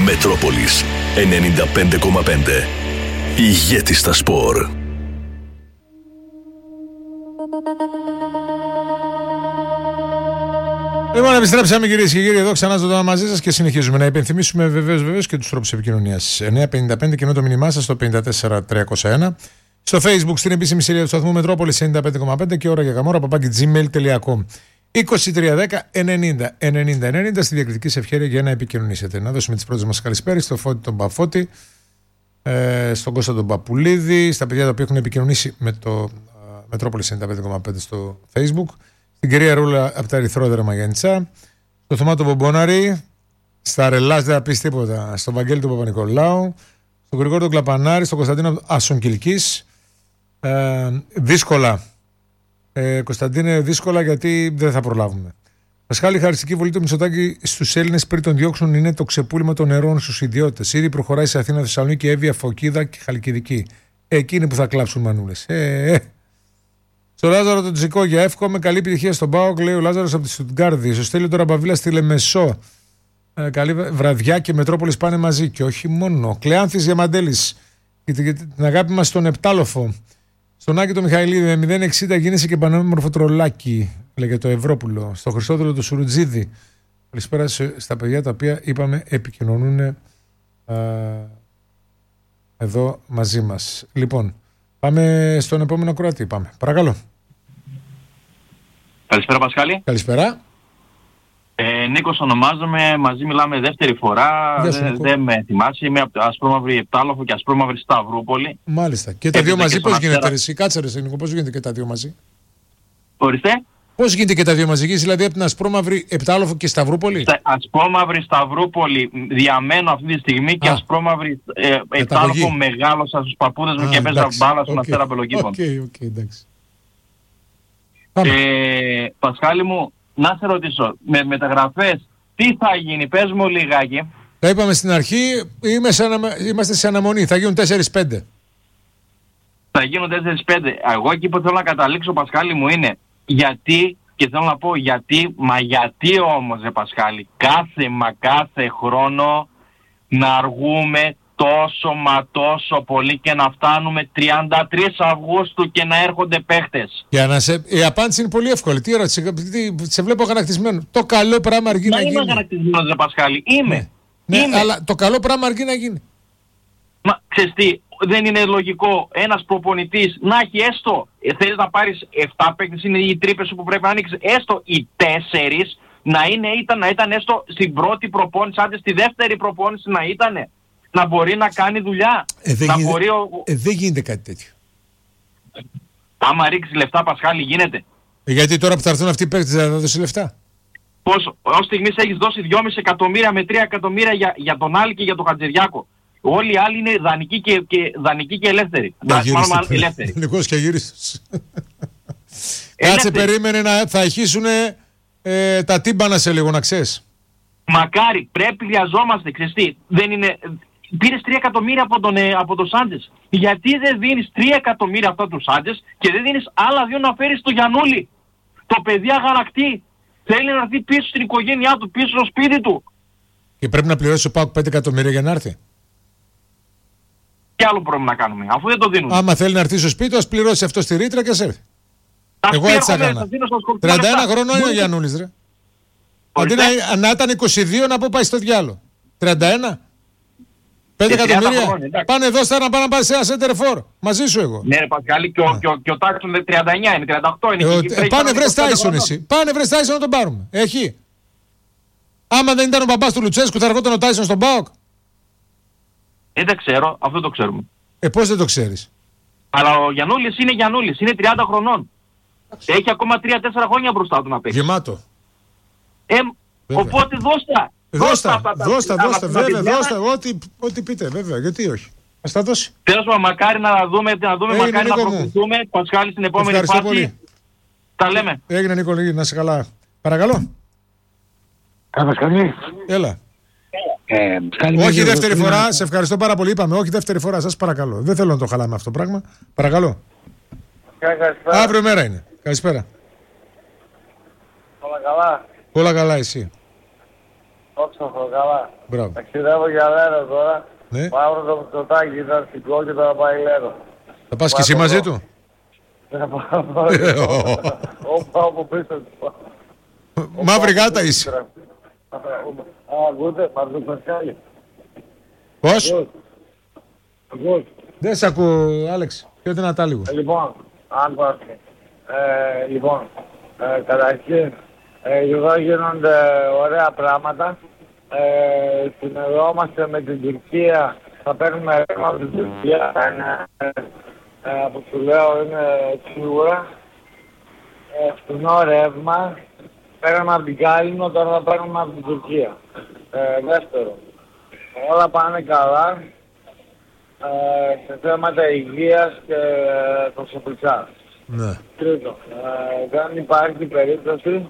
Μετρόπολης 95,5. Ηγέτης στα σπορ. Λοιπόν, επιστρέψαμε κυρίες και κύριοι εδώ ξανά ζωντανά μαζί σας και συνεχίζουμε να υπενθυμίσουμε βεβαίως και τους τρόπους επικοινωνίας. 955 και το μήνυμά σας στο 54301. Στο Facebook στην επίσημη σειρά του σταθμού Μετρόπολης 95,5 και ώρα για καμόρα @gmail.com. 2310-90-90-90 στη διακριτική σε ευχέρεια για να επικοινωνήσετε. Να δώσουμε τις πρώτες μας καλησπέρες στο Φώτη τον Παφώτη, στον Κώστα τον Παπουλίδη, στα παιδιά τα οποία έχουν επικοινωνήσει με το Μετρόπολης 95,5 στο Facebook, στην κυρία Ρούλα από τα Ερυθρόδερα Μαγεντσά, στο Θωμά τον Μπομπόναρη, στα Ρελάς δεν θα πεις τίποτα, στον Βαγγέλη του Παπα-Νικολάου, στον Γρηγόρη τον Κλαπανάρη, στον Κωνσταντίνο Ασονκυλκής. Δύσκολα. Κωνσταντίνε, δύσκολα γιατί δεν θα προλάβουμε. Πασχάλη, χαριστική βολή του Μητσοτάκη στους Έλληνες πριν τον διώξουν είναι το ξεπούλημα των νερών στους ιδιώτες. Ήδη προχωράει σε Αθήνα, Θεσσαλονίκη, Εύβοια, Φωκίδα και Χαλκιδική. Εκείνοι που θα κλάψουν μανούλες. Στο Λάζαρο τον Τσικόγια, εύχομαι καλή επιτυχία στον ΠΑΟΚ, λέει ο Λάζαρος από τη Στουτγκάρδη. Στο Στέλιο τον Ραμπαβίλα στη Λεμεσό. Καλή βραδιά και Μετρόπολης πάνε μαζί. Και όχι μόνο. Κλεάνθης Διαμαντέλης. Και την αγάπη μας στον Επτάλοφο. Στον Άκη το Μιχαηλίδη με 0,60 γίνεσαι και πανέμορφο τρολάκι, λέγε το Ευρώπουλο. Στο Χριστόδουλο το Σουρουτζίδη. Καλησπέρα στα παιδιά τα οποία είπαμε επικοινωνούν εδώ μαζί μας. Λοιπόν, πάμε στον επόμενο Κροατή. Πάμε. Παρακαλώ. Καλησπέρα Πασχάλη. Καλησπέρα. Νίκος ονομάζομαι, μαζί μιλάμε δεύτερη φορά, δεν με θυμάσαι, είμαι από το Ασπρόμαυρη Επτάλοφο και Ασπρόμαυρη Σταυρούπολη. Μάλιστα. Και τα δύο μαζί πώς γίνεται εσύ, κάτσε ρε Νίκο, πώς γίνεται και τα δύο μαζί. Ορίστε. Πώς γίνεται και τα δύο μαζί, δηλαδή από την Ασπρόμαυρη Επτάλοφο και Σταυρούπολη. Ασπρόμαυρη Σταυρούπολη διαμένω αυτή τη στιγμή και Ασπρόμαυρη Επτάλοφο μεγάλωσα στους παππούδες μου και παίζα μπάλα στον Αστέρα Πελογγύπων. Οκ, εντάξει. Πασχάλη μου, να σε ρωτήσω, με μεταγραφές τι θα γίνει, πες μου λιγάκι. Τα είπαμε στην αρχή, είμαστε σε αναμονή, θα γίνουν 4-5. Θα γίνουν 4-5. Εγώ εκεί που θέλω να καταλήξω, Πασχάλη μου, είναι γιατί, και θέλω να πω γιατί, μα γιατί όμως Πασχάλη, κάθε χρόνο να αργούμε τόσο πολύ και να φτάνουμε 33 Αυγούστου και να έρχονται παίχτες. Η απάντηση είναι πολύ εύκολη. Τι ερώτηση, σε βλέπω αγανακτισμένο. Το καλό πράγμα αργεί να γίνει. Είμαι αγανακτισμένος ρε Πασχάλη, είμαι. Ναι, αλλά το καλό πράγμα αργεί να γίνει. Μα ξέρεις τι, δεν είναι λογικό ένας προπονητής να έχει έστω, θέλεις να πάρεις 7 παίκτες, είναι οι τρύπες σου που πρέπει να ανοίξεις, έστω οι 4 να ήταν έστω στην πρώτη προπόνηση, άντε στη δεύτερη προπόνηση να ήτανε. Να μπορεί να κάνει δουλειά. Δεν γίνεται κάτι τέτοιο. Άμα ρίξει λεφτά Πασχάλη γίνεται. Γιατί τώρα που θα έρθουν αυτοί οι παίκτες δεν θα δώσει λεφτά. Ως στιγμής έχεις δώσει 2,5 εκατομμύρια με 3 εκατομμύρια για τον Άλη και για τον Χατζηδιάκο. Όλοι οι άλλοι είναι δανεικοί και ελεύθεροι. Δανεικός και αγύριστος. Κάτσε, περίμενε θα αρχίσουν τα τύμπανα σε λίγο, να ξέρεις. Μακάρι, χρειαζόμαστε, ξέρεις τι, δεν είναι... Πήρες 3 εκατομμύρια από τον Σάντζες. Γιατί δεν δίνεις 3 εκατομμύρια αυτά του Σάντζες και δεν δίνεις άλλα 2 να φέρεις στο Γιαννούλη. Το παιδί αγανακτεί. Θέλει να έρθει πίσω στην οικογένειά του, πίσω στο σπίτι του. Και πρέπει να πληρώσει ο ΠΑΟΚ 5 εκατομμύρια για να έρθει. Τι άλλο πρέπει να κάνουμε, αφού δεν το δίνουν. Άμα θέλει να έρθει στο σπίτι, ας πληρώσει αυτό στη ρήτρα και ας έρθει. Εγώ έτσι θα έκανα. 31 χρονών είναι ο Γιαννούλης, ρε. Αντί να ήταν 22 να πω πάει στο διάλο. 31. 5 εκατομμύρια. Πάνε εδώ να πάνε να πάει σε ένα σέντερφορ. Μαζί σου εγώ. Ναι ρε Πασχάλη και ο Τάξον 39 είναι, 38 είναι. Πάνε βρες Τάισον εσύ. Πάνε βρες Τάισον να τον πάρουμε. Έχει. Άμα δεν ήταν ο μπαμπάς του Λουτσέσκου θα ερχόταν ο Τάισον στον ΠΑΟΚ. Δεν ξέρω, αυτό το ξέρουμε. Πώς δεν το ξέρεις. Αλλά ο Γιαννούλης είναι Γιαννούλης, είναι 30 χρονών. Έχει ακόμα 3-4 χρόνια μπροστά του να παίξει. Γεμάτο. Οπότε δώστα, βέβαια, ό,τι πείτε, βέβαια, γιατί όχι. Ας τα δώσει. Τέλος πάντων, μακάρι να δούμε, μακάρι να προχωρήσουμε. Πασχάλη στην επόμενη φάση. Τα λέμε. Έγινε Νίκο, να είσαι καλά. Παρακαλώ. Πασχάλη. Έλα. Όχι δεύτερη φορά, σε ευχαριστώ πάρα πολύ. Είπαμε, όχι δεύτερη φορά, σας παρακαλώ. Δεν θέλω να το χαλάμε αυτό το πράγμα. Παρακαλώ. Αύριο μέρα είναι. Καλησπέρα. Όλα καλά. Όλα καλά, εσύ. Όξαφο, καλά. Μπράβο. Ταξιδεύω για Λέρο τώρα. Ναι. Πάω το Μητσοτάκη, ήταν στην Κό και τώρα πάει Λέρο. Θα πας και εσύ μαζί του. Δεν πάω. Όπου πίσω. Μαύρη γάτα είσαι. Ακούτε, Παρτοπασκάλη. Πώς? Ακούς. Δεν σ' ακούω, Άλεξ. Πιο δυνατά λίγο. Λοιπόν, άκουα. Λοιπόν, καταρχήν, εδώ γίνονται ωραία πράγματα. Συνεργόμαστε με την Τουρκία. Θα παίρνουμε ρεύμα από την Τουρκία. Που σου λέω είναι σίγουρα. Φθηνό ρεύμα. Παίρνουμε από την Κάλινο, τώρα θα παίρνουμε από την Τουρκία. Δεύτερο, όλα πάνε καλά σε θέματα υγείας και προσωπικά. Ναι. Τρίτο, δεν υπάρχει περίπτωση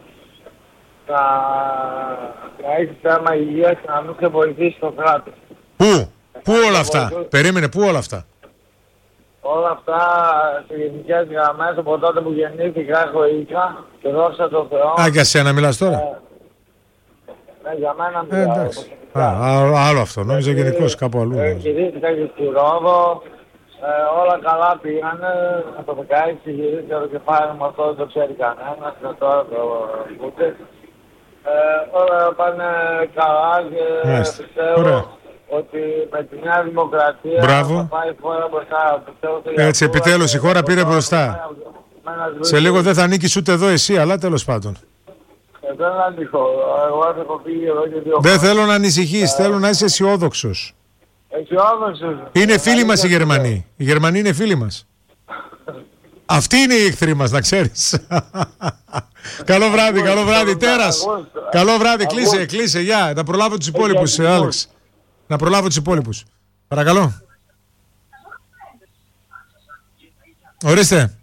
να έχει θέμα υγείας και να μην σε βοηθήσει το κράτος. Πού όλα αυτά? Περίμενε, πού όλα αυτά? Όλα αυτά σε γενικές γραμμές από τότε που γεννήθηκα έχω ίκα και δόξα τω Θεώ. Α, για σένα μιλάς τώρα? Ναι, για μένα μιλάω. Εντάξει. Άλλο αυτό, νόμιζα γενικώς κάπου αλλού. Γυρίστηκα και στη Ρόδο, όλα καλά πήγανε. Από το 16 γυρίστηκα το κεφάλι μου, αυτό δεν το ξέρει κανένας και τώρα το ακούτε. Όλα πάνε καλά και πιστεύω ότι με τη Νέα Δημοκρατία θα πάει η χώρα μπροστά. Έτσι, επιτέλους η χώρα πήρε μπροστά. Σε λίγο δεν θα ανήκεις ούτε εδώ εσύ, αλλά τέλος πάντων. Δεν ανησυχώ. Εγώ έχω φύγει εδώ και 2 χρόνια. Δεν θέλω να ανησυχείς, θέλω να είσαι αισιόδοξος. Αισιόδοξος. Είναι φίλοι μας οι Γερμανοί. Οι Γερμανοί είναι φίλοι μας. Αυτοί είναι οι εχθροί μας, να ξέρεις. Καλό βράδυ, καλό βράδυ, τέρας. Καλό βράδυ, κλείσε, γεια. Να προλάβω τους υπόλοιπους, Άλεξ. Να προλάβω τους υπόλοιπους. Παρακαλώ. Ορίστε.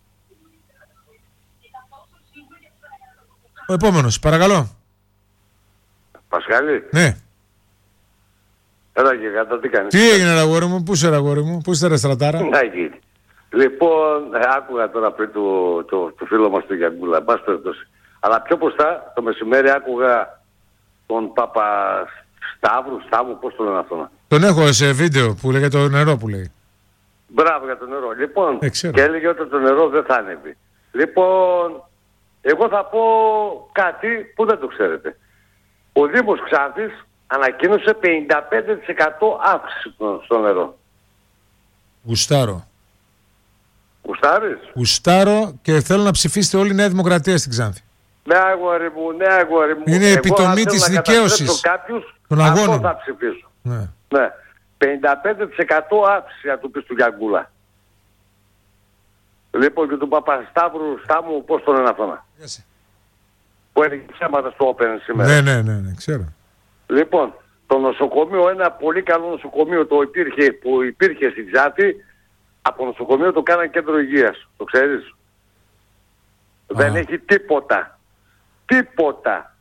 Ο επόμενος, παρακαλώ. Πασχάλη. Ναι. Έλα και κάτω, τι κάνεις? Τι έγινε, αγόρι μου, πού είσαι, αγόρι μου, πού είσαι, ρε στρατάρα? Να γίνει. Λοιπόν, άκουγα τώρα πριν το φίλο μας του Γιαγκούλα, μπας περιπτώσει. Αλλά πιο μπροστά, το μεσημέρι άκουγα τον Σταύρου, πώς το λένε αυτό? Τον έχω σε βίντεο που λέγεται το νερό που λέει. Μπράβο για το νερό. Λοιπόν, και έλεγε ότι το νερό δεν θα ανέβει. Λοιπόν, εγώ θα πω κάτι που δεν το ξέρετε. Ο Δήμος Ξάνθης ανακοίνωσε 55% αύξηση στο νερό. Γουστάρω. Γουστάρεις? Γουστάρω και θέλω να ψηφίσετε όλη η Νέα Δημοκρατία στην Ξάνθη. Ναι, αγόρι μου, ναι, αγόρι μου. Είναι επιτομή της δικαίωσης των αγώνων. Αυτό θα ψηφίσω. Ναι. 55% αύξηση, να του πεις του Γιαγκούλα. Λοιπόν, και του Παπαστάμου, πώς τον είναι αυτόν? Που έλεγε ψέματα στο Open σήμερα. Ναι, ξέρω. Λοιπόν, το νοσοκομείο, ένα πολύ καλό νοσοκομείο που υπήρχε στην Ξάνθη, από νοσοκομείο το κάνανε κέντρο υγείας. Το ξέρεις? Δεν έχει τίποτα. Τίποτα.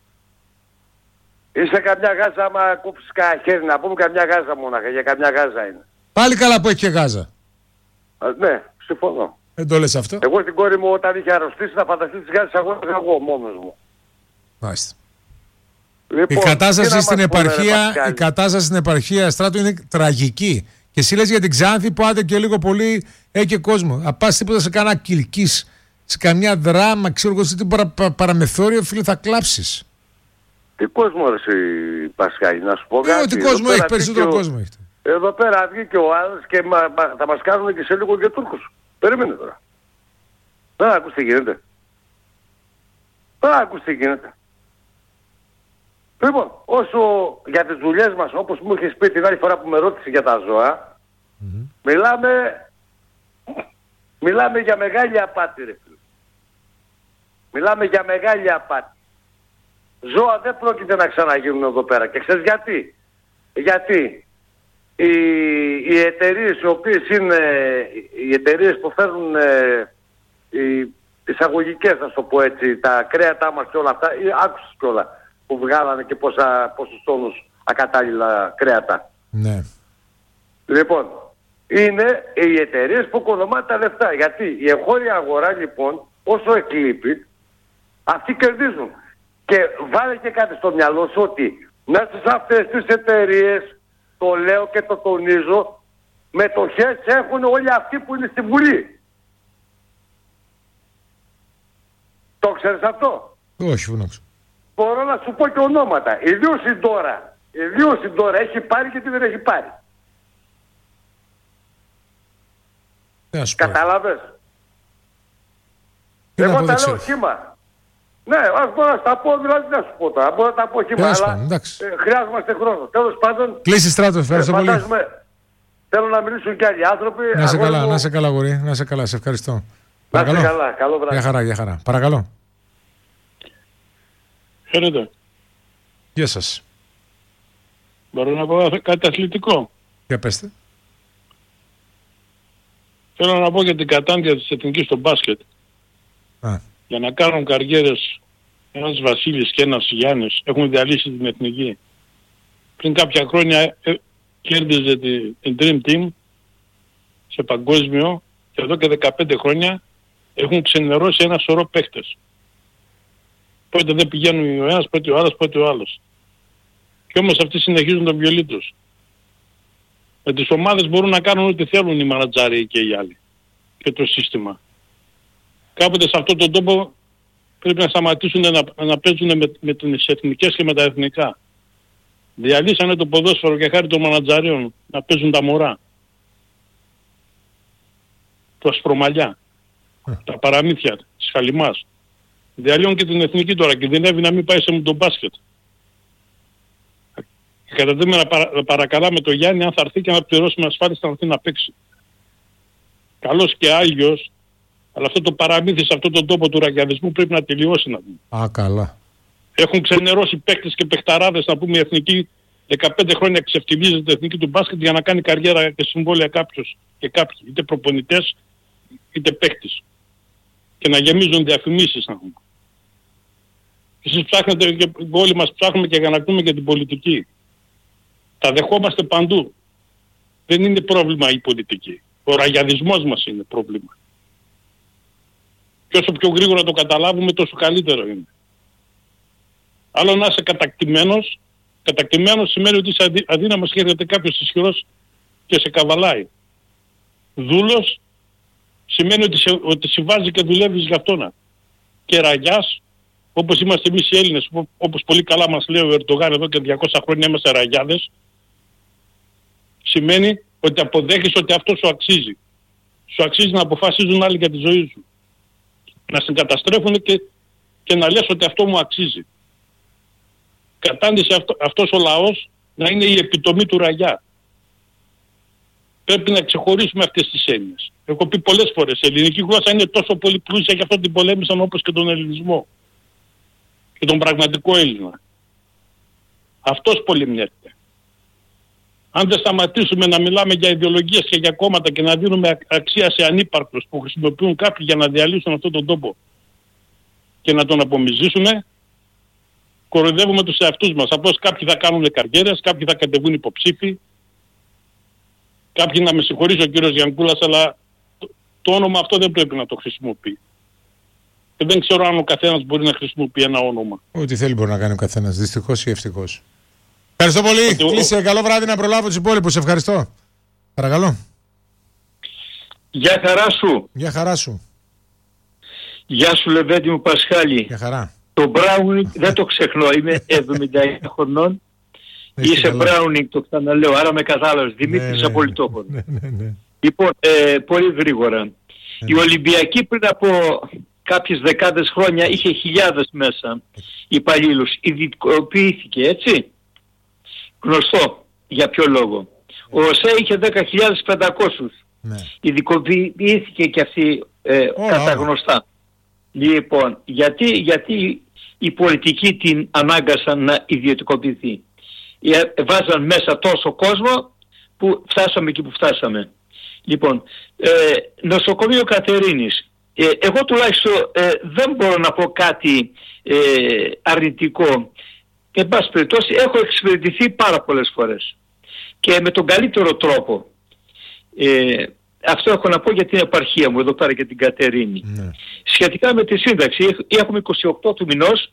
Είσαι καμιά γάζα, άμα κόψεις κανένα χέρι, να πούμε καμιά γάζα μόναχα, για καμιά γάζα είναι. Πάλι καλά που έχει και γάζα. Ναι, συμφωνώ. Δεν το λες αυτό. Εγώ την κόρη μου όταν είχε αρρωστήσει να φανταστεί τις γάζες εγώ μόνος μου. Μάλιστα. Λοιπόν, η κατάσταση στην επαρχία Στράτου είναι τραγική. Και εσύ λες για την Ξάνθη που άντε και λίγο πολύ έχει και κόσμο. Αν πας τίποτα σε κανένα Κιλκής, σε καμιά δράμα, ξέρω εγώ, σε τι παραμεθόριο, φίλε, θα κλάψεις. Τι κόσμο αρέσει η Πασχάλη, να σου πω κάτι. Τι κόσμο έχει, περισσότερο κόσμο έχει. Εδώ πέρα βγήκε ο άλλος και θα μας κάνουν και σε λίγο και Τούρκους. Περίμενε τώρα. Δεν ακούς τι γίνεται. Λοιπόν, όσο για τις δουλειές μας, όπως μου είχες πει την άλλη φορά που με ρώτησε για τα ζώα, μιλάμε για μεγάλη απάτη, ρε φίλε. Μιλάμε για μεγάλη απάτη. Ζώα δεν πρόκειται να ξαναγίνουν εδώ πέρα. Και ξέρεις γιατί? Γιατί οι εταιρείες οι οποίες είναι οι εταιρείες που φέρνουν οι εισαγωγικές, να το πω έτσι, τα κρέατά μας και όλα αυτά, άκουσες και όλα που βγάλανε και πόσους τόνους ακατάλληλα κρέατα. Ναι. Λοιπόν, είναι οι εταιρείες που κονομάνε τα λεφτά. Γιατί η εγχώρια αγορά, λοιπόν, όσο εκλείπει, αυτοί κερδίζουν. Και βάλε και κάτι στο μυαλό σου ότι μέσα σε αυτές τις εταιρείες, το λέω και το τονίζω, μετοχές έχουν όλοι αυτοί που είναι στη Βουλή. Το ξέρεις αυτό? Όχι, φουνόξω. Μπορώ να σου πω και ονόματα. Ιδίως η Ντόρα έχει πάρει και τι δεν έχει πάρει. Κατάλαβες? Εγώ τα λέω χήμα. Ναι, ας μπορώ να τα πω, δηλαδή δεν σου πω τώρα. Μπορώ να τα πω χήμα, αλλά χρειάζομαστε χρόνο. Τέλος πάντων... Κλείσει Στράτο, ευχαριστώ πολύ. Θέλω να μιλήσουν και άλλοι άνθρωποι. Να σε καλά, να σε καλά, γορί. Να σε καλά, σε ευχαριστώ. Να σε καλά, καλό βράδυ. Γεια χαρά, γεια χαρά. Παρακαλώ. Χαίρετε. Γεια σας. Μπορώ να πω κάτι αθλητικό? Για πέστε. Θέλω να πω για την κατάντια της εθνικής στο μπάσκετ. Για να κάνουν καριέρες ένας Βασίλης και ένας Γιάννης έχουν διαλύσει την εθνική. Πριν κάποια χρόνια κέρδιζε την Dream Team σε παγκόσμιο και εδώ και 15 χρόνια έχουν ξενερώσει ένα σωρό παίχτες. Πότε δεν πηγαίνουν ο ένας, πότε ο άλλος, πότε ο άλλος. Και όμως αυτοί συνεχίζουν τον βιολί τους. Με τις ομάδες μπορούν να κάνουν ό,τι θέλουν οι μανατζάροι και οι άλλοι. Και το σύστημα. Κάποτε σε αυτόν τον τόπο πρέπει να σταματήσουν να παίζουν με τις εθνικές και με τα εθνικά. Διαλύσανε το ποδόσφαιρο και χάρη των μανατζαρίων να παίζουν τα μωρά. Το ασπρομαλιά. Τα παραμύθια της χαλιμάς. Διαλύουν και την εθνική τώρα. Κινδυνεύει να μην πάει σε τον μπάσκετ. Κατά τέμε να παρακαλάμε το Γιάννη αν θα έρθει και να πληρώσει με ασφάλιση να έρθει να παίξει. Καλός και άγιος, αλλά αυτό το παραμύθι σε αυτόν τον τόπο του ραγιαδισμού πρέπει να τελειώσει, να πούμε. Καλά. Έχουν ξενερώσει παίκτες και παιχταράδες, να πούμε, η εθνική 15 χρόνια ξεφτιλίζεται η εθνική του μπάσκετ για να κάνει καριέρα και συμβόλαια κάποιος και κάποιοι, είτε προπονητές είτε παίκτες. Και να γεμίζουν διαφημίσεις, να πούμε. Εσείς ψάχνετε και όλοι μας ψάχνουμε και ανακτούμε και την πολιτική. Τα δεχόμαστε παντού. Δεν είναι πρόβλημα η πολιτική. Ο ραγιαδισμός μας είναι πρόβλημα. Και όσο πιο γρήγορα το καταλάβουμε τόσο καλύτερο είναι. Άλλο να είσαι κατακτημένος. Κατακτημένος σημαίνει ότι είσαι αδύναμος και έρχεται κάποιος ισχυρός και σε καβαλάει. Δούλος σημαίνει ότι σε βάζει και δουλεύεις για αυτόνα. Και ραγιάς, όπως είμαστε εμείς οι Έλληνες, όπως πολύ καλά μας λέει ο Ερντογάν εδώ και 200 χρόνια είμαστε ραγιάδες, σημαίνει ότι αποδέχεις ότι αυτό σου αξίζει. Σου αξίζει να αποφασίζουν άλλοι για τη ζωή σου. Να συγκαταστρέφουν και να λες ότι αυτό μου αξίζει. Κατάντησε αυτός ο λαός να είναι η επιτομή του ραγιά. Πρέπει να ξεχωρίσουμε αυτές τις έννοιες. Έχω πει πολλές φορές, η ελληνική γλώσσα είναι τόσο πολύ πλούσια και αυτό την πολέμησαν όπως και τον ελληνισμό. Και τον πραγματικό Έλληνα. Αυτός πολεμιέται. Αν δεν σταματήσουμε να μιλάμε για ιδεολογίες και για κόμματα και να δίνουμε αξία σε ανύπαρκτους που χρησιμοποιούν κάποιοι για να διαλύσουν αυτόν τον τόπο και να τον απομυζήσουμε, κοροϊδεύουμε τους εαυτούς μας. Απλώς κάποιοι θα κάνουν καριέρες, κάποιοι θα κατεβούν υποψήφοι, κάποιοι να με συγχωρήσει ο κύριος Γιανκούλας, αλλά το όνομα αυτό δεν πρέπει να το χρησιμοποιεί. Και δεν ξέρω αν ο καθένας μπορεί να χρησιμοποιεί ένα όνομα. Ό,τι θέλει μπορεί να κάνει ο καθένας, δυστυχώς ή ευτυχώς. Ευχαριστώ πολύ. Κλείσε. Καλό βράδυ, να προλάβω τους υπόλοιπους. Ευχαριστώ. Παρακαλώ. Γεια χαρά σου. Γεια χαρά σου. Γεια σου Λεβέντη μου Πασχάλη. Γεια χαρά. Το Μπράουνινγκ δεν το ξεχνώ. Είμαι 79 χρονών. Είσαι Μπράουνινγκ, το ξαναλέω. Άρα με κατάλαβες. Δημήτρης Απολυτόχων. Ναι. Λοιπόν, πολύ γρήγορα. Η Ολυμπιακή πριν από κάποιες δεκάδες χρόνια είχε χιλιάδες μέσα υπαλλήλους. Ειδικοποιήθηκε, έτσι. Γνωστό για ποιο λόγο. Ο ΟΣΕ είχε 10.500. Ναι. Ειδικοποιήθηκε και αυτή κατά γνωστά. Λοιπόν, γιατί οι πολιτικοί την ανάγκασαν να ιδιωτικοποιηθεί. Βάζαν μέσα τόσο κόσμο που φτάσαμε εκεί που φτάσαμε. Λοιπόν, νοσοκομείο Κατερίνης. Εγώ τουλάχιστον δεν μπορώ να πω κάτι αρνητικό. Εν πάση περιπτώσει έχω εξυπηρετηθεί πάρα πολλές φορές. Και με τον καλύτερο τρόπο. Αυτό έχω να πω για την επαρχία μου εδώ πέρα και την Κατερίνη. Ναι. Σχετικά με τη σύνταξη, έχουμε 28 του μηνός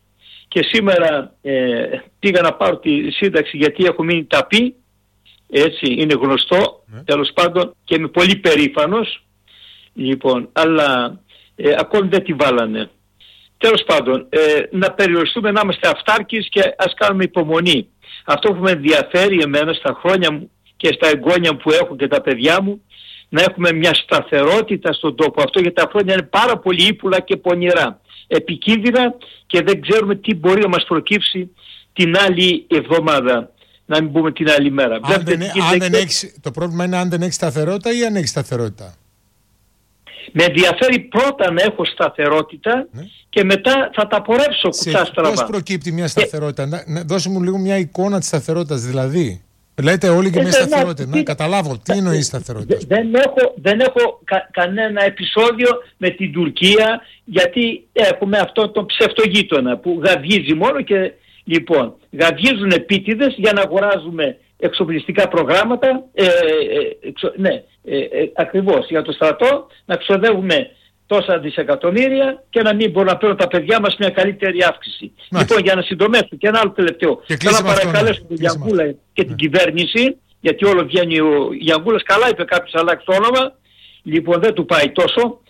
και σήμερα πήγα να πάρω τη σύνταξη γιατί έχω μείνει ταπεί, έτσι είναι γνωστό, τέλος πάντων, και είμαι πολύ περήφανος, λοιπόν, αλλά ακόμη δεν τη βάλανε. Τέλος πάντων, να περιοριστούμε, να είμαστε αυτάρκεις και ας κάνουμε υπομονή. Αυτό που με ενδιαφέρει εμένα στα χρόνια μου και στα εγγόνια που έχω και τα παιδιά μου, να έχουμε μια σταθερότητα στον τόπο αυτό, γιατί τα χρόνια είναι πάρα πολύ ύπουλα και πονηρά, επικίνδυνα, και δεν ξέρουμε τι μπορεί να μας προκύψει την άλλη εβδομάδα, να μην πούμε την άλλη μέρα. Το πρόβλημα είναι αν δεν έχει σταθερότητα ή αν έχει σταθερότητα. Με ενδιαφέρει πρώτα να έχω σταθερότητα, και μετά θα τα πορεύσω κουτσά στραβά. Πώς προκύπτει μια σταθερότητα? Δώσε μου λίγο μια εικόνα της σταθερότητας, δηλαδή. Λέτε όλοι και μια σταθερότητα. Να καταλάβω τι εννοεί σταθερότητα. Δεν έχω κανένα επεισόδιο με την Τουρκία, γιατί έχουμε αυτό το ψευτογείτονα που γαβγίζει μόνο, και λοιπόν γαβγίζουν επίτηδες για να αγοράζουμε εξοπλιστικά προγράμματα, ακριβώς για το στρατό, να ξοδεύουμε τόσα δισεκατομμύρια και να μην μπορούν να παίρνουν τα παιδιά μας μια καλύτερη αύξηση. Λοιπόν, για να συντομεύσω και ένα άλλο τελευταίο, θέλω να παρακαλέσω τον Γιανγκούλα και την κυβέρνηση, γιατί όλο βγαίνει ο Γιανγκούλας, καλά είπε κάποιος, αλλάξει το όνομα, λοιπόν δεν του πάει τόσο,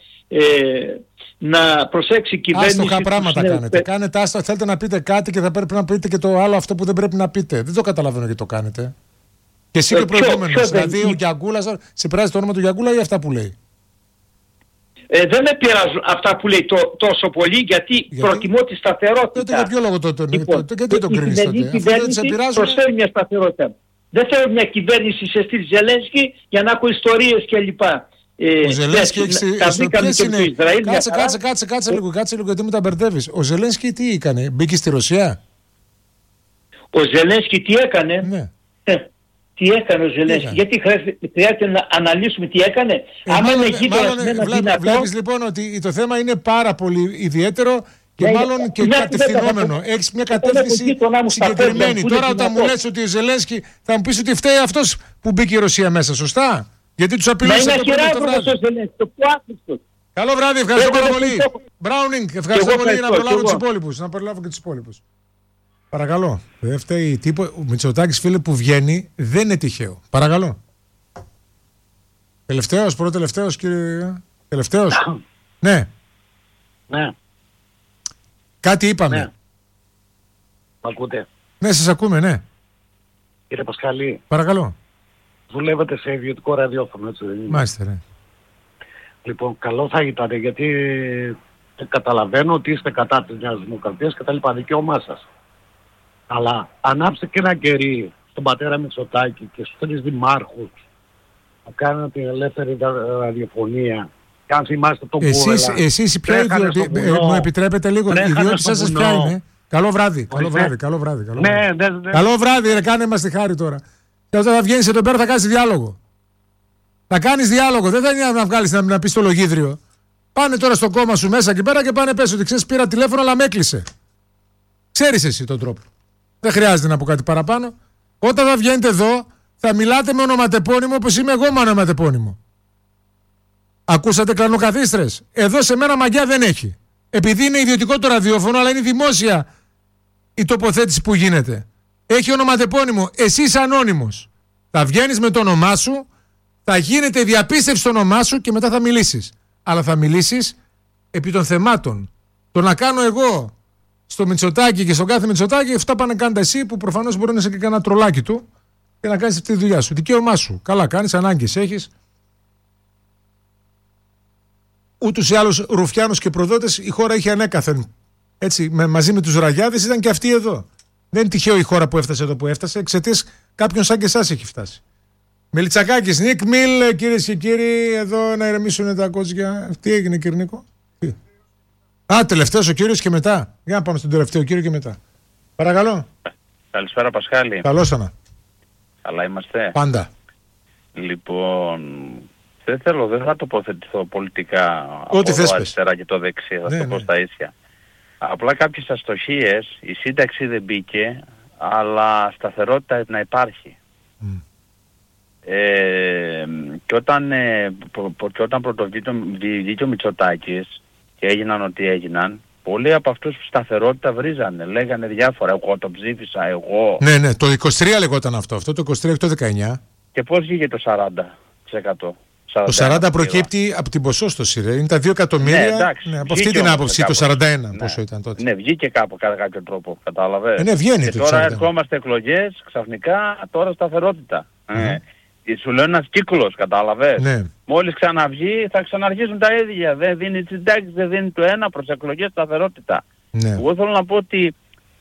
να προσέξει η κυβέρνηση. Άστοχα πράγματα κάνετε. Κάνετε άστοχα, θέλετε να πείτε κάτι και θα πρέπει να πείτε και το άλλο αυτό που δεν πρέπει να πείτε. Δεν το καταλαβαίνω γιατί το κάνετε. Και εσύ και ο προηγούμενος. Δηλαδή ο Γιανγκούλας, σε πειράζει το όνομα του Γιανγκούλα ή αυτά που λέει? Δεν με πειράζουν αυτά που λέει τόσο πολύ, γιατί προτιμώ τη σταθερότητα. Τότε για ποιο λόγο γιατί το κρίνεις τότε? Η κυβέρνηση προσφέρει μια σταθερότητα. Δεν θέλω μια κυβέρνηση σε στυλ Ζελένσκι για να έχω ιστορίες κλπ. Ο Ζελένσκι έχει. Κάτσε λίγο, γιατί μου τα μπερδεύεις. Ο Ζελένσκι τι έκανε? Μπήκε στη Ρωσία? Ο Ζελένσκι τι έκανε? Ναι. Τι έκανε ο Ζελένσκι? Γιατί χρειάζεται να αναλύσουμε τι έκανε? Βλέπεις λοιπόν ότι το θέμα είναι πάρα πολύ ιδιαίτερο και μάλλον και κατευθυνόμενο. Έχεις μια κατεύθυνση συγκεκριμένη. Τώρα όταν μου λες ότι ο Ζελένσκι, θα μου πεις ότι φταίει αυτός που μπήκε η Ρωσία μέσα, σωστά? Γιατί τους απειλήσε το πρώτο βράδυ. Καλό βράδυ, ευχαριστώ πάρα πολύ. Μπράουνινγκ, ευχαριστώ πολύ, για να προλάβω τους υπόλοιπους. Να προλάβω και τους υπόλοιπους. Παρακαλώ. Δεν φταίει τίποτα. Ο Μητσοτάκης, φίλε, που βγαίνει δεν είναι τυχαίο. Παρακαλώ. Πρώτο-τελευταίος, κύριε. Τελευταίος. Ναι. Ναι. Κάτι είπαμε. Ναι. Μ' ακούτε? Ναι, σας ακούμε, ναι. Κύριε Πασχαλή. Παρακαλώ. Δουλεύετε σε ιδιωτικό ραδιόφωνο, έτσι δεν είναι? Μάλιστα, ναι. Λοιπόν, καλό θα ήταν, γιατί καταλαβαίνω ότι είστε κατά της Νέας Δημοκρατίας και τα λοιπά, δικαίωμά σας. Αλλά ανάψτε και ένα κερί στον πατέρα Μητσοτάκη και στους 3 δημάρχους που κάνουν την ελεύθερη ραδιοφωνία. Και αν θυμάστε τον Κούρελα. Εσείς ποια μου επιτρέπετε λίγο, η ιδιότητά σας ποια είναι? Καλό βράδυ. Ναι. Καλό βράδυ, κάνε μας τη χάρη τώρα. Και όταν θα βγαίνεις εδώ πέρα θα κάνεις διάλογο. Θα κάνεις διάλογο, δεν θα είναι να βγάλεις να πεις το λογίδριο. Πάνε τώρα στο κόμμα σου μέσα εκεί πέρα και πάνε πες ότι ξέρεις, πήρα τηλέφωνο αλλά με έκλεισε. Ξέρεις εσύ τον τρόπο. Δεν χρειάζεται να πω κάτι παραπάνω. Όταν θα βγαίνετε εδώ θα μιλάτε με ονοματεπώνυμο όπως είμαι εγώ με ονοματεπώνυμο. Ακούσατε κλανοκαθίστρες? Εδώ σε μένα μαγιά δεν έχει. Επειδή είναι ιδιωτικό το ραδιόφωνο, αλλά είναι δημόσια η τοποθέτηση που γίνεται. Έχει ονοματεπώνυμο. Εσύ είσαι ανώνυμος. Θα βγαίνεις με το όνομά σου, θα γίνεται διαπίστευση στο όνομά σου και μετά θα μιλήσεις. Αλλά θα μιλήσεις επί των θεμάτων. Το να κάνω εγώ στο Μητσοτάκη και στον κάθε Μητσοτάκη, αυτά πάνε κάντα εσύ που προφανώς μπορεί να είσαι και κανένα τρολάκι του και να κάνεις αυτή τη δουλειά σου. Δικαίωμά σου. Καλά κάνεις, ανάγκες έχεις. Ούτως ή άλλως ρουφιάνους και προδότες η χώρα είχε ανέκαθεν. Έτσι, μαζί με τους ραγιάδες ήταν και αυτοί εδώ. Δεν είναι τυχαίο η χώρα που έφτασε εδώ που έφτασε, εξαιτίας κάποιον σαν και εσάς έχει φτάσει. Μελιτσακάκης, Νίκ Μιλ, κυρίες και κύριοι, εδώ να ηρεμήσουν τα κότσια. Τι έγινε, κύριε Νίκο? Τελευταίος ο κύριος και μετά. Για να πάμε στον τελευταίο κύριο και μετά. Παρακαλώ. Καλησπέρα, Πασχάλη. Καλώς ανα. Καλά είμαστε? Πάντα. Λοιπόν, δεν θα τοποθετηθώ πολιτικά από το αριστερά και το δεξί, θα το πω στα ίσια. Απλά κάποιες αστοχίες, η σύνταξη δεν μπήκε, αλλά σταθερότητα να υπάρχει. Και όταν πρωτοβγήκε ο Μητσοτάκης και έγιναν ό,τι έγιναν, πολλοί από αυτούς που σταθερότητα βρίζανε, λέγανε διάφορα, εγώ το ψήφισα, εγώ. Ναι, το 23 λεγόταν αυτό το 23 το 19. Και πώς βγήκε το 40%? Το 40 προκύπτει από την ποσόστοση, είναι τα 2 εκατομμύρια. Ναι, εντάξει, από αυτή την άποψη, το 41 πόσο ήταν τότε. Ναι, βγήκε κάπου κατά κάποιο τρόπο, κατάλαβες. Ναι, βγαίνει και το τώρα 41. ερχόμαστε εκλογές, ξαφνικά τώρα σταθερότητα. Σου λέω ένας κύκλος, κατάλαβες. Ναι. Μόλις ξαναβγεί θα ξαναρχίσουν τα ίδια. Δεν δίνει συντάξεις, δεν δίνει το ένα, προς εκλογές σταθερότητα. Ναι. Εγώ θέλω να πω ότι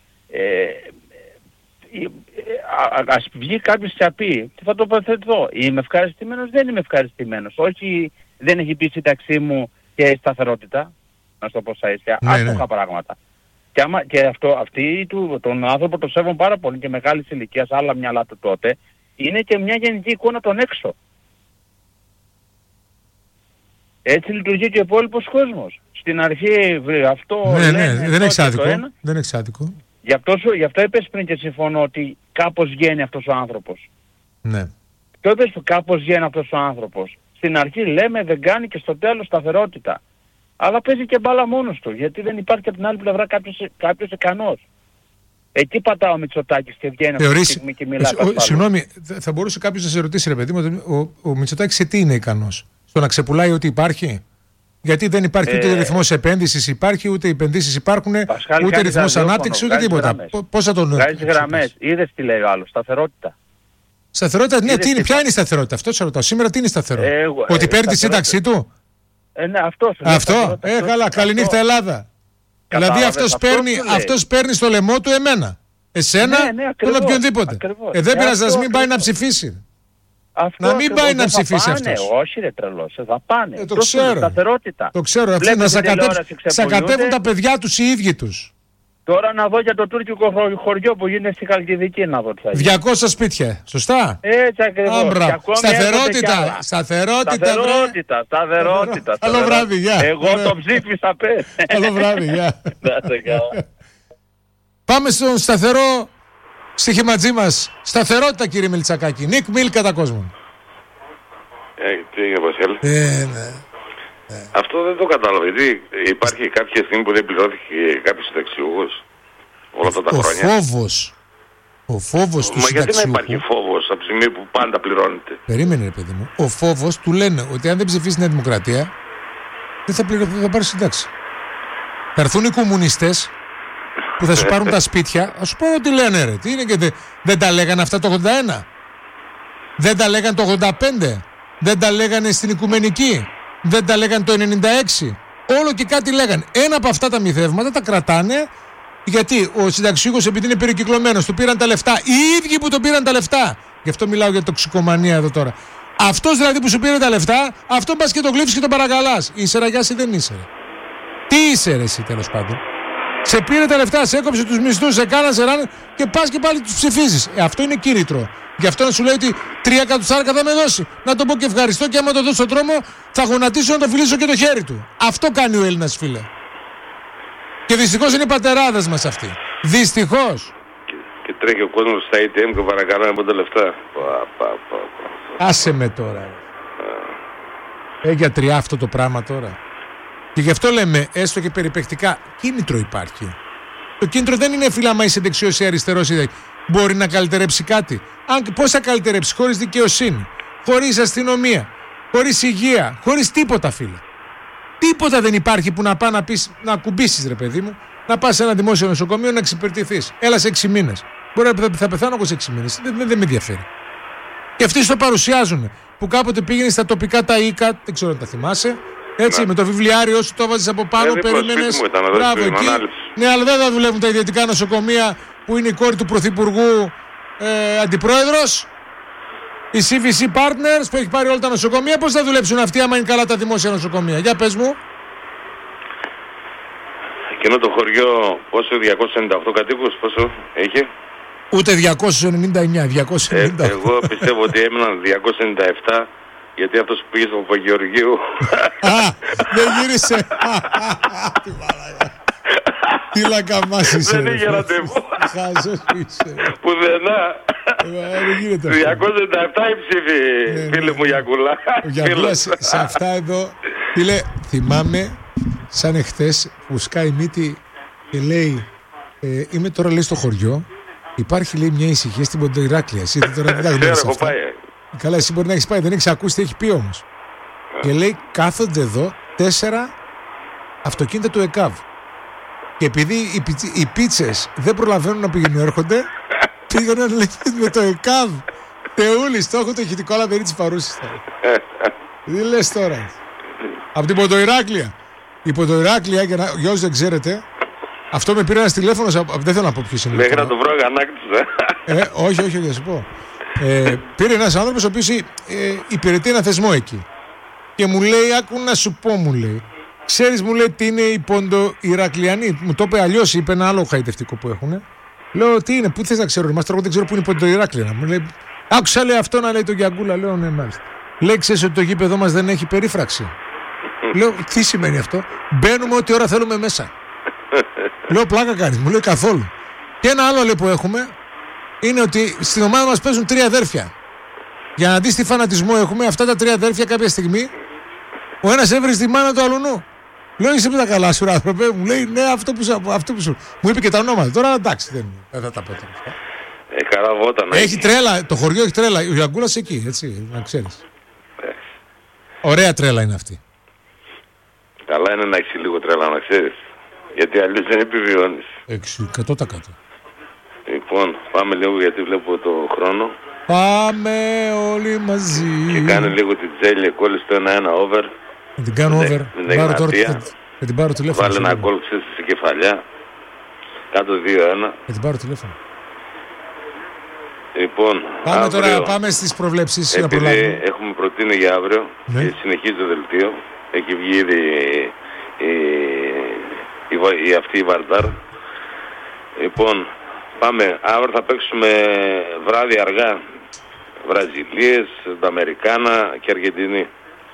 ας βγει κάποιος και πει, τι θα τοποθετηθώ, είμαι ευχαριστημένος, δεν είμαι ευχαριστημένος. Όχι, δεν έχει πει σύνταξή μου και σταθερότητα, να σου το πω σαν ίσια, άστοχα πράγματα. Και τον άνθρωπο το σέβομαι πάρα πολύ και μεγάλης ηλικίας, άλλα μυαλά του τότε, είναι και μια γενική εικόνα των έξω. Έτσι λειτουργεί και ο υπόλοιπος κόσμος. Στην αρχή αυτό... Ναι, δεν είναι εξάδικο. Γι' αυτό είπες πριν και συμφωνώ ότι κάπως βγαίνει αυτός ο άνθρωπος. Ναι. Και είπες που κάπως βγαίνει αυτός ο άνθρωπος. Στην αρχή λέμε δεν κάνει και στο τέλος σταθερότητα. Αλλά παίζει και μπάλα μόνος του, γιατί δεν υπάρχει από την άλλη πλευρά κάποιος ικανός. Εκεί πατάω ο Μητσοτάκης και βγαίνει αυτή τη στιγμή και μιλάει. Συγγνώμη, θα μπορούσε κάποιος να σε ρωτήσει, ρε παιδί μου, ο Μητσοτάκης σε τι είναι ικανός? Στο να ξεπουλάει ό,τι υπάρχει? Γιατί δεν υπάρχει ούτε ρυθμός επένδυσης υπάρχει, ούτε επενδύσεις υπάρχουν, ούτε ρυθμός ανάπτυξης, ούτε τίποτα. Πώς θα τον... Βγάζει γραμμές. Είδες τι λέει ο άλλος? Σταθερότητα. Σταθερότητα, ναι, ποια είναι η σταθερότητα? Αυτό σε ρωτάω. Σήμερα τι είναι η σταθερότητα? Ότι παίρνει τη σύνταξή του? Ναι, αυτό. Καλά, καληνύχτα Ελλάδα. Δηλαδή αυτός παίρνει στο λαιμό του εμένα. Εσένα, τον οποιονδήποτε. Δεν πειράζει να μην πάει να ψηφίσει. Αυτό να μην πάει να ψηφίσει αυτός. Όχι ρε τρελός, θα πάνε. Το ξέρω. Το ξέρω. Αυτοί να σακατεύουν τα παιδιά τους οι ίδιοι τους. Τώρα να δω για το τουρκικό χωριό που γίνεται στη Χαλκιδική να δω τι θα γίνει. 200 σπίτια, σωστά. Έτσι ακριβώς. Σταθερότητα. Καλό βράδυ, γεια. Εγώ το ψήφισα, πες. Καλό βράδυ, γεια. Πάμε στον σταθερό στοιχηματζή μας. Σταθερότητα, κύριε Μιλτσακάκη. Νίκ Μιλ κατά κόσμο. Τι έγινε, Πασχάλη? Αυτό δεν το κατάλαβα. Γιατί υπάρχει κάποια στιγμή που δεν πληρώθηκε κάποιος συνταξιούχος όλα αυτά τα χρόνια. Ο φόβος του συνταξιούχου. Μα γιατί να υπάρχει φόβος από τη στιγμή που πάντα πληρώνεται? Περίμενε, ρε παιδί μου. Ο φόβος του λένε ότι αν δεν ψηφίσει Νέα Δημοκρατία δεν θα πάρει συντάξη. Θα έρθουν οι κομμουνιστές που θα σου πάρουν τα σπίτια. Θα σου πω ότι λένε, ρε. Τι είναι και δεν τα λέγανε αυτά το 81? Δεν τα λέγανε το 85? Δεν τα λέγανε στην Οικουμενική? Δεν τα λέγανε το 96? Όλο και κάτι λέγανε. Ένα από αυτά τα μυθεύματα τα κρατάνε, γιατί ο συνταξιούχος, επειδή είναι περικυκλωμένος, του πήραν τα λεφτά. Οι ίδιοι που τον πήραν τα λεφτά. Γι' αυτό μιλάω για τοξικομανία εδώ τώρα. Αυτός δηλαδή που σου πήρε τα λεφτά, αυτόν πας και τον γλύφεις και τον παρακαλάς. Είσαι ραγιάς ή δεν είσαι? Τι είσαι ρε εσύ, τέλος πάντων? Σε πήρε τα λεφτά, σε έκοψε τους μισθούς, σε κάνα, σε ράνε και πας και πάλι τους ψηφίζεις. Αυτό είναι κίνητρο. Γι' αυτό να σου λέει ότι 3 εκατοστάρικα θα με δώσει. Να τον πω και ευχαριστώ, και άμα το δώσω στον τρόμο θα γονατίσω να το φιλήσω και το χέρι του. Αυτό κάνει ο Έλληνας, φίλε. Και δυστυχώς είναι οι πατεράδες μας αυτοί. Δυστυχώς. Και τρέχει ο κόσμος στα ATM και παρακαλάνε από τα λεφτά. Άσε με τώρα. Γιατριά αυτό το πράγμα τώρα. Και γι' αυτό λέμε, έστω και περιπαικτικά, κίνητρο υπάρχει. Το κίνητρο δεν είναι, φίλα, άμα είσαι δεξιός ή αριστερός ή μπορεί να καλυτερέψει κάτι. Πώς θα καλυτερέψει? Χωρίς δικαιοσύνη, χωρίς αστυνομία, χωρίς υγεία, χωρίς τίποτα, φίλε. Τίποτα δεν υπάρχει που να πάει να κουμπίσεις, ρε παιδί μου, να πας σε ένα δημόσιο νοσοκομείο να εξυπηρετηθείς. Έλα σε 6 μήνες. Μπορεί να θα πεθάνω εγώ σε 6 μήνες. Δεν με ενδιαφέρει. Και αυτοί το παρουσιάζουν. Που κάποτε πήγαινε στα τοπικά τα οίκα, δεν ξέρω αν τα θυμάσαι. Έτσι, με το βιβλιάριο σου το έβαζες από πάνω, περίμενες. Μπράβο, εκεί. Ναι, αλλά δεν θα δουλεύουν τα ιδιωτικά νοσοκομεία που είναι η κόρη του Πρωθυπουργού αντιπρόεδρος. Η CVC Partners που έχει πάρει όλα τα νοσοκομεία. Πώς θα δουλέψουν αυτοί άμα είναι καλά τα δημόσια νοσοκομεία? Για πες μου. Εκείνο το χωριό, πόσο, 298 κατοίκους, πόσο είχε? Ούτε 299, 298. Εγώ πιστεύω ότι έμειναν 297. Γιατί αυτός που πήγε στον Παπαγεωργίου... δεν γύρισε. Τι μαλάκα. Τι λακαμάς είσαι. Δεν είχε ραντεβού. Χάζος είσαι. Πουδενά. Δεν γίνεται 297 η ψήφη, φίλε μου Γιακουλά. Ο Γιακουλάς σε αυτά εδώ, φίλε, θυμάμαι σαν εχθές που σκάει μύτη και λέει είμαι τώρα λέει στο χωριό, υπάρχει λέει μια ησυχία στην Ποντοϊράκλεια. Εσύ τώρα δεν τα γνωρίζεις αυτά. Καλά, εσύ μπορεί να έχεις πάει, δεν έχεις ακούσει τι έχει πει όμως. Και λέει κάθονται εδώ 4 αυτοκίνητα του ΕΚΑΒ. Και επειδή οι πίτσες δεν προλαβαίνουν να πηγαίνουν έρχονται, πήγαιναν λέει με το ΕΚΑΒ. Θεούλης, το έχω το ηχητικό αλλά περί της παρούσης. Τι λες τώρα. Από την Ποντοϊράκλεια. Η Ποντοϊράκλεια, για όσους δεν ξέρετε, αυτό με πήρε ένας τηλέφωνος, δεν θέλω να πω ποιος είναι. Μέχρι να το βρω αγανάκτησα. Όχι, θα σου πω. Πήρε ένας άνθρωπος ο οποίος υπηρετεί ένα θεσμό εκεί. Και μου λέει, άκου να σου πω, μου λέει. Ξέρεις, μου λέει, τι είναι οι Ποντοϊρακλιανοί. Μου το είπε αλλιώς, είπε ένα άλλο χαϊδευτικό που έχουν. Λέω, τι είναι, πού θες να ξέρω, εγώ δεν ξέρω πού είναι η Ποντοϊράκλια. Μου λέει, άκουσα λέει αυτό να λέει το Γιαγκούλα. Λέω, ναι, μάλιστα. Λέει, ξέρεις ότι το γήπεδο μας δεν έχει περίφραξη. Λέω, τι σημαίνει αυτό. Μπαίνουμε ό,τι ώρα θέλουμε μέσα. Λέω, πλάκα κάνεις. Μου λέει, καθόλου. Και ένα άλλο λέει που έχουμε είναι ότι στην ομάδα μας παίζουν 3 αδέρφια. Για να δεις τι φανατισμό έχουμε, αυτά τα 3 αδέρφια κάποια στιγμή ο ένας έβριζε τη μάνα του αλουνού. Λέω, είσαι με τα καλά σου, άνθρωπε. Μου λέει, ναι, αυτό που σου. Μου είπε και τα ονόματα. Τώρα εντάξει, δεν θα τα πω τώρα αυτά. Καραβόταν. Έχει τρέλα, το χωριό έχει τρέλα. Ο Γιαγκούλας εκεί, έτσι, να ξέρεις. Ωραία τρέλα είναι αυτή. Καλά είναι να έχεις λίγο τρέλα, να ξέρεις. Γιατί αλλιώς δεν επιβιώνεις. 100%. Λοιπόν, πάμε λίγο γιατί βλέπω το χρόνο. Πάμε όλοι μαζί. Και κάνε λίγο την τζέλια, κόλλησε το 1-1 over. Να την κάνω over. Θα την πάρω τηλέφωνο. Βάλε ένα γκολ στη κεφαλιά. Κάτω 2-1. Θα την πάρω τηλέφωνο. Λοιπόν, πάμε αύριο, τώρα, πάμε στις προβλέψεις. Επειδή έχουμε προτείνει για αύριο, ναι, και συνεχίζει το δελτίο. Έχει βγει ήδη αυτή η Βαρντάρ. Λοιπόν, πάμε. Αύριο θα παίξουμε βράδυ αργά. Βραζιλίες, Αμερικάνα και Αργεντινή.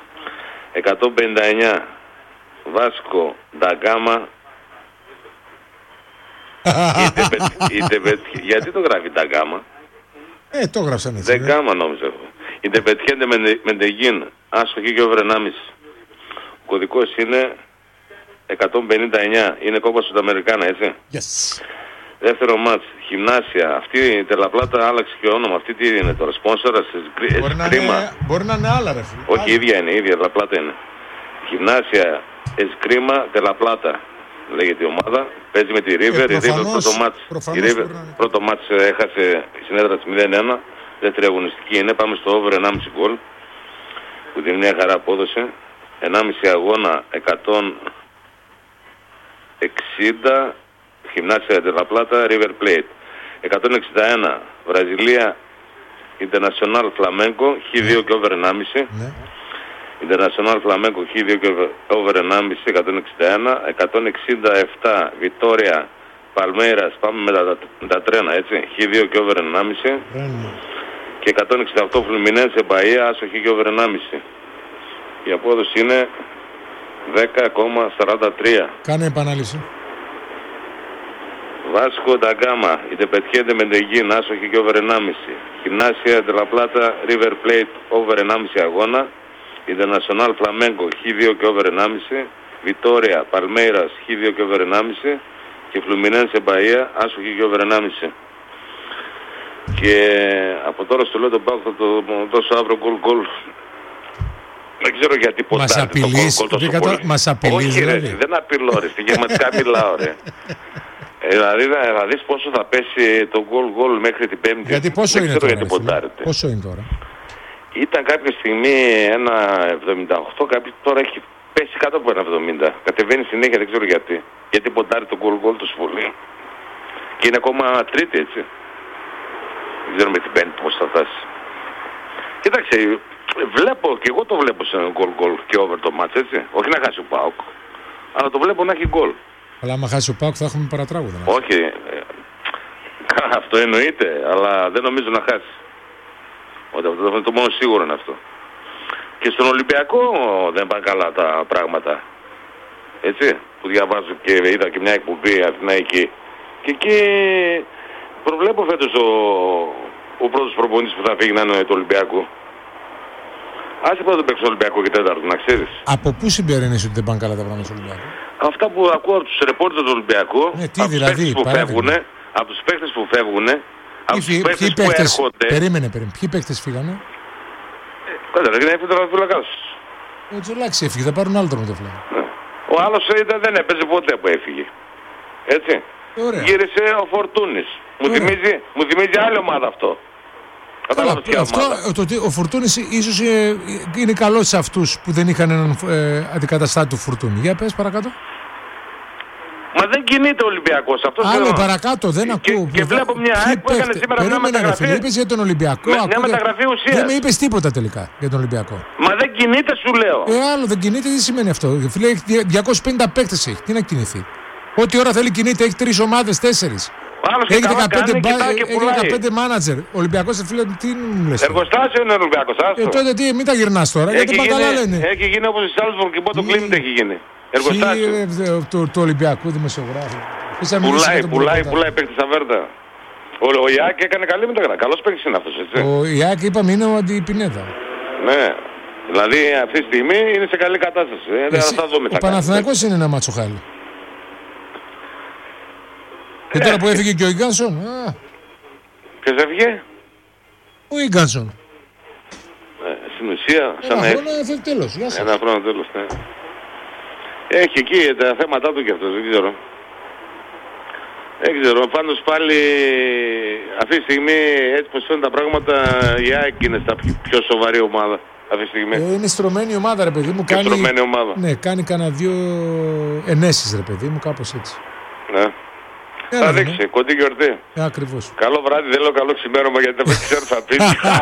159. Βάσκο, Νταγκάμα. Γιατί το γράφει Νταγκάμα? Το γράψαν έτσι. Νταγκάμα νόμιζα εγώ. Η Ντεπετιέντε Μεντεγίν, άσχοχη και over 1,5. Ο κωδικός είναι 159. Είναι κόπα Σουδαμερικάνα, έτσι. Yes. Δεύτερο μάτς, Γυμνάσια. Αυτή η Τελαπλάτα άλλαξε και όνομα. Αυτή τι είναι τώρα, σπόνσορας, Εσκρίμα. Μπορεί να είναι άλλα, ρε φίλε. Όχι, η ίδια είναι, η ίδια Τελαπλάτα είναι. Γυμνάσια, Εσκρίμα, Τελαπλάτα λέγεται η ομάδα. Παίζει με τη River. Η River πρώτο μάτς έχασε η συνέδρα της 0-1. Δεύτερη αγωνιστική είναι. Πάμε στο over 1,5 γκολ. Που την μια χαρά απόδοσε. 1,5 αγώνα 160. Γυμνάσια Τελαπλάτα, River Plate. 161. Βραζιλία International Flamengo, Χ2 και over 1,5. Ναι. International Flamengo, Χ2 και over 1,5, 161. 167. Βιτόρια Παλμέιρας, πάμε με τα τρένα, έτσι. Χ2 και over 1,5. Και 168 Φλουμινένσε Μπαΐα, άσοχη και over 1,5. Η απόδοση είναι 10,43. Κάνε επανάληψη. Βάσκο Νταγκάμα, η Ντεπετιέντε Μεντεγίν, άσοχη και over 1,5. Γυμνάσια Τελαπλάτα, River Plate, over 1,5 αγώνα. International Flamengo, Χ2 και over 1,5. Βιτόρια Παλμέιρας, Χ2 και over 1,5. Και Φλουμινένσε Μπαΐα, άσοχη και over 1,5. Και από τώρα στο λέω τον Πάο θα το δώσω αύριο γκολ. Δεν ξέρω γιατί ποτέ το γκολ. Μας απειλείς. Όχι ρε, δεν απειλώ ρε, στοιχηματικά μιλάω ρε. Δηλαδή θα δεις πόσο θα πέσει το γκολ μέχρι την Πέμπτη. Γιατί πόσο είναι τώρα, πόσο είναι τώρα? Ήταν κάποια στιγμή 1,78, τώρα έχει πέσει κάτω από 1,70. Κατεβαίνει συνέχεια, δεν ξέρω γιατί. Γιατί ποντάρει το γκολ του πολύ. Και είναι ακόμα τρίτη, έτσι. Δεν ξέρω με την Πέμπτη πώς θα φτάσει. Κοίταξε, βλέπω και εγώ το βλέπω σε γκολ και over το μάτς, έτσι. Όχι να χάσει ο ΠΑΟΚ, αλλά το βλέπω να έχει γκολ. Αλλά άμα χάσει ο ΠΑΟΚ θα έχουμε παρατράγουδα. Όχι, αυτό εννοείται, αλλά δεν νομίζω να χάσει. Το μόνο σίγουρο είναι αυτό. Και στον Ολυμπιακό δεν πάνε καλά τα πράγματα. Έτσι, που διαβάζω και είδα και μια εκπομπή Αθηναϊκή. Και εκεί προβλέπω φέτος ο πρώτος προπονητής που θα φύγει να είναι το Ολυμπιακό. Άσε πρώτα το παίξει Ολυμπιακό και τέταρτο, να ξέρεις. Από πού συμπεραίνεις ότι δεν πάνε καλά τα πράγματα στο Ολυμπιακό? Αυτά που ακούω από τους ρεπόρτερ του Ολυμπιακού, τι δηλαδή, από τους παίκτες που φεύγουν, από τους παίκτες που έρχονται... Περίμενε. Ποιοι παίκτες φύγανε? Κατάλαβε, έφυγε το τερματοφύλακας. Ο Τζολάκης έφυγε, θα πάρουν άλλο τερματοφύλακα. Ο άλλος δεν έπαιζε ποτέ που έφυγε. Έτσι. Ωραία. Γύρισε ο Φορτούνης. Μου θυμίζει άλλη ομάδα αυτό. Κατάλαβες ποια ομάδα. Ο Φορτούνης ίσως είναι καλός σε αυτούς που δεν είχαν έναν αντικαταστάτη του Φορτούνη. Για πες παρακάτω. Μα δεν κινείται ο Ολυμπιακός. Άλλο παρακάτω, δεν ακούω. Και βλέπω μια ΑΕΚ που έκανε σήμερα μια μεταγραφή. Είπες για τον Ολυμπιακό. Μια μεταγραφή ουσίας. Δεν με είπες τίποτα τελικά για τον Ολυμπιακό. Μα δεν κινείται, σου λέω. Άλλο δεν κινείται, τι σημαίνει αυτό? Φίλε, 250 παίκτες έχει. Τι να κινηθεί? Ό,τι ώρα θέλει κινείται, έχει 3 ομάδες, 4. Έχει 15 μάνατζερ. Ο Ολυμπιακός, φίλε, τι μου λες? Εργοστάσιο είναι ο Ολυμπιακός. Τότε τι, μην τα γυρνάς τώρα. Γιατί πανταλά λένε. Έχει γίνει όπως η Σάλτσμπουργκ και πότε το Κλίντ έχει γίνει. Εργοστάσιο. Του Ολυμπιακού δημοσιογράφου. Πουλάει παίκτης στα Βέρτα. Ο Ιάκ έκανε καλή μεταγραφή. Καλός παίκτης είναι αυτός, έτσι. Ο Ιάκ, είπαμε, είναι ο Αντιπινέδα. Ναι. Δηλαδή αυτή τη στιγμή είναι σε καλή κατάσταση. Ο Παναθηναϊκός είναι ένα μάτσο χάλι. Και τώρα που έφυγε και ο Ίγκανσον. Ποιος έφυγε? Ο Ίγκανσον. Στην ουσία, σαν να έφυγε τέλος. Ένα χρόνο τέλος, ναι. Έχει εκεί τα θέματα του κι αυτός, δεν ξέρω. Δεν ξέρω, πάντως πάλι αυτή τη στιγμή έτσι πως είναι τα πράγματα, η ΑΕΚ είναι στα πιο σοβαρή ομάδα αυτή τη στιγμή. Είναι στρωμένη ομάδα, ρε παιδί μου. Και στρωμένη ομάδα. Ναι, κάνει κανένα 2 ενέσεις, ρε παιδί μου, κάπως έτσι. Ναι. Θα δείξει, κοντή γιορτή. Ακριβώς. Καλό βράδυ, δεν λέω καλό ξημέρωμα γιατί δεν ξέρω τι θα πεις.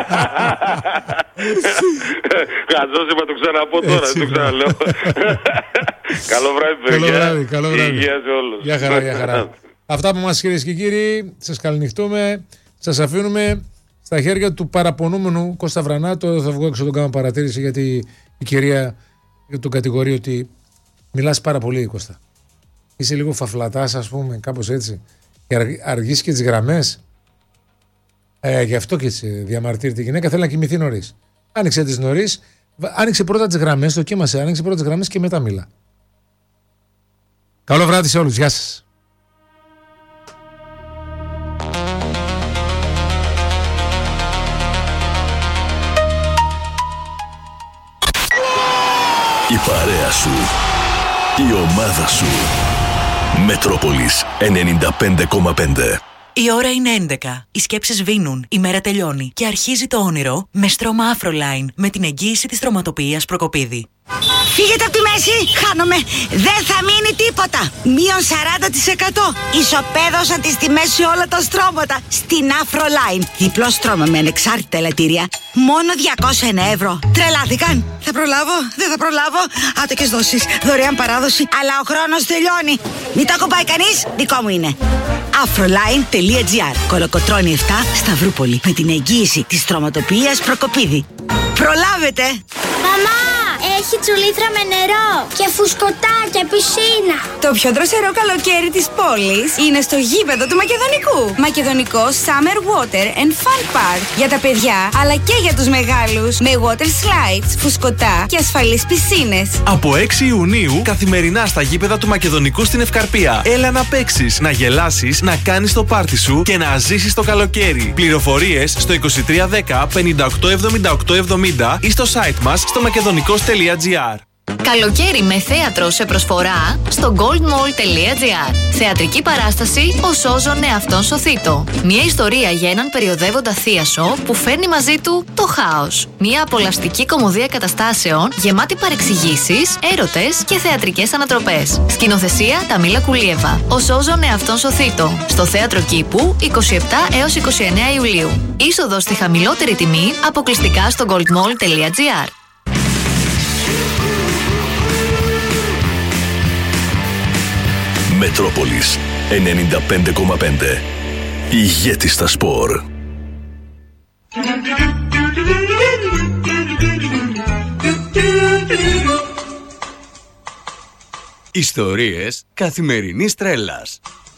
Χαζός είπα, το ξαναπώ τώρα, δεν το ξαναλέω. Καλό βράδυ, παιδιά. Καλό βράδυ. Υγεία σε όλους. Γεια χαρά. Αυτά από εμάς, κυρίες και κύριοι, σας καληνυχτούμε. Σας αφήνουμε στα χέρια του παραπονούμενου Κώστα Βρανάτο. Θα βγω έξω, τον κάνω παρατήρηση, γιατί η κυρία τον κατηγορεί ότι μιλάς πάρα πολύ, Κώστα. Είσαι λίγο φαφλατάς, ας πούμε, κάπως έτσι. Και αργείς και τις γραμμές. Γι' αυτό και έτσι διαμαρτύρεται η γυναίκα. Θέλει να κοιμηθεί νωρίς. Άνοιξε τις νωρίς. Άνοιξε πρώτα τις γραμμές. Δοκίμασε. Άνοιξε πρώτα τις γραμμές και μετά μίλα. Καλό βράδυ σε όλους. Γεια σας. Η παρέα σου. Η ομάδα σου. Μετρόπολης 95,5. Η ώρα είναι 11. Οι σκέψεις σβήνουν, η μέρα τελειώνει και αρχίζει το όνειρο με στρώμα Afroline με την εγγύηση της στρωματοποιίας Προκοπίδη. Φύγετε από τη μέση, χάνομαι. Δεν θα μείνει τίποτα. Μείον 40%. Ισοπαίδωσα τις τιμές σε όλα τα στρώματα. Στην Afroline. Διπλό στρώμα με ανεξάρτητα ελαττήρια. Μόνο 201 ευρώ. Τρελάθηκαν. Θα προλάβω, δεν θα προλάβω. Άτοκες δόσεις, δωρεάν παράδοση. Αλλά ο χρόνος τελειώνει. Μην το ακουμπάει κανείς, δικό μου είναι. Afroline.gr. Κολοκοτρώνη 7, Σταυρούπολη. Με την εγγύηση της στρωματοποιίας Προκοπίδη. Προλάβετε. Μαμά, έχει τσουλήθρα με νερό και φουσκωτά και πισίνα. Το πιο δροσερό καλοκαίρι της πόλης είναι στο γήπεδο του Μακεδονικού. Μακεδονικό Summer Water and Fun Park. Για τα παιδιά, αλλά και για τους μεγάλους. Με water slides, φουσκωτά και ασφαλείς πισίνες. Από 6 Ιουνίου, καθημερινά στα γήπεδα του Μακεδονικού στην Ευκαρπία. Έλα να παίξεις, να γελάσεις, να κάνεις το πάρτι σου και να ζήσεις το καλοκαίρι. Πληροφορίες στο 2310 58 78 70 ή στο site μας στο makedonico.gr. Καλοκαίρι με θέατρο σε προσφορά στο goldmall.gr. Θεατρική παράσταση «Ο Σόζον εαυτόν σωθήτο». Μια ιστορία για έναν περιοδεύοντα θίασο που φέρνει μαζί του το χάος. Μια απολαυστική κωμωδία καταστάσεων γεμάτη παρεξηγήσεις, έρωτες και θεατρικές ανατροπές. Σκηνοθεσία Ταμίλα Κουλίεβα. «Ο Σόζον εαυτόν σωθήτο». Στο Θέατρο Κήπου 27 έως 29 Ιουλίου. Είσοδος στη χαμηλότερη τιμή αποκλειστικά στο goldmall.gr. Μετρόπολης 95,5. Ηγέτης στα σπορ. Ιστορίες καθημερινής τρέλας.